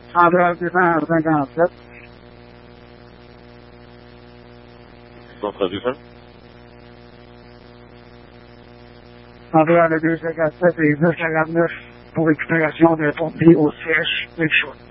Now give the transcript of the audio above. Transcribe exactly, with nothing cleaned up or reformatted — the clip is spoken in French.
Centrale deux cent cinquante-sept. Centrale deux cents? Centrale deux cent cinquante-sept et deux cent quarante-neuf pour récupération des pompiers au siège. Big Short.